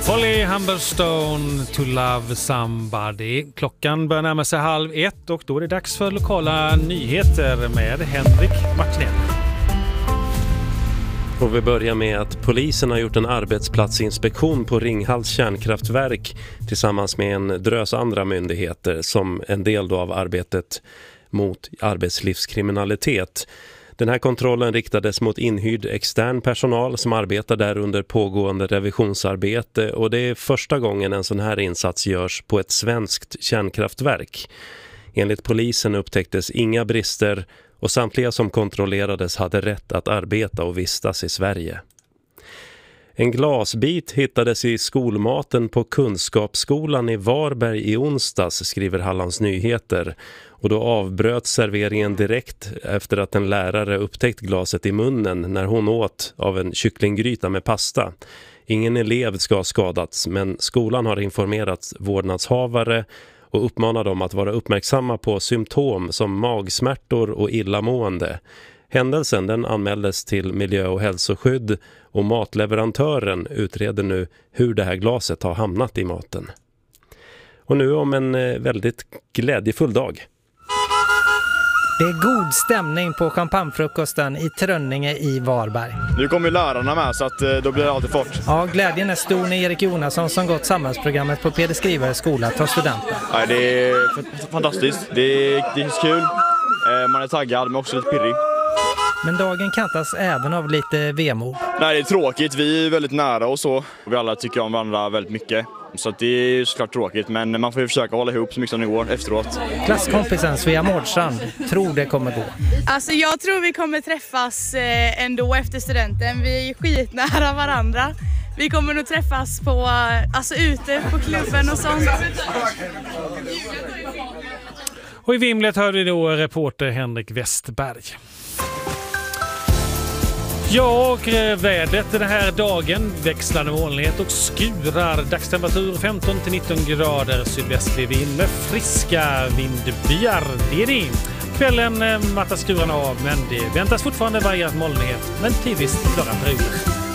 Holly Humberstone, To Love Somebody. Klockan börjar närma sig 12:30 och då är det dags för lokala nyheter med Henrik Martinell. Och vi börjar med att polisen har gjort en arbetsplatsinspektion på Ringhals kärnkraftverk tillsammans med en drös andra myndigheter som en del då av arbetet mot arbetslivskriminalitet. Den här kontrollen riktades mot inhyrd extern personal som arbetar där under pågående revisionsarbete och det är första gången en sån här insats görs på ett svenskt kärnkraftverk. Enligt polisen upptäcktes inga brister och samtliga som kontrollerades hade rätt att arbeta och vistas i Sverige. En glasbit hittades i skolmaten på Kunskapsskolan i Varberg i onsdags, skriver Hallands Nyheter. Och då avbröt serveringen direkt efter att en lärare upptäckt glaset i munnen när hon åt av en kycklinggryta med pasta. Ingen elev ska ha skadats, men skolan har informerat vårdnadshavare och uppmanar dem att vara uppmärksamma på symptom som magsmärtor och illamående. Händelsen den anmäldes till miljö- och hälsoskydd och matleverantören utreder nu hur det här glaset har hamnat i maten. Och nu om en väldigt glädjefull dag. Det är god stämning på champagnefrukosten i Trönninge i Varberg. Nu kommer lärarna med så att då blir det alltid fort. Ja, glädjen är stor när Erik Jonasson som gått samhällsprogrammet på Peder Skrivares skola tar studenten. Ja, det är fantastiskt. Det är kul. Man är taggad men också lite pirrig. Men dagen kantas även av lite vemod. Nej, det är tråkigt. Vi är väldigt nära och så. Vi alla tycker om varandra väldigt mycket. Så att det är såklart tråkigt, men man får ju försöka hålla ihop så mycket som det går efteråt. Klasskompisen Svea Mårdstrand tror det kommer gå. Alltså jag tror vi kommer träffas ändå efter studenten. Vi är skitnära varandra. Vi kommer nog träffas på, ute på klubben och sånt. Och i Vimlet hör vi då reporter Henrik Westberg. Ja, och vädret den här dagen, växlande molnighet och skurar. Dagstemperatur 15-19 grader, sydvästlig vind med friska vindbyar. Det är det. Kvällen mattas skurarna av, men det väntas fortfarande varierat molnighet, men tidvis klara perioder.